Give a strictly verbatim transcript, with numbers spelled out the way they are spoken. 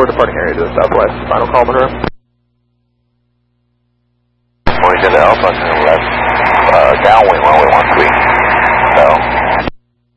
four departing area to the southwest. Final call, Monroe. Going to the Alpha to the left, uh, downwind runway one three. So.